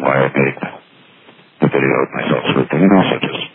why I made the video of myself sleeping and also just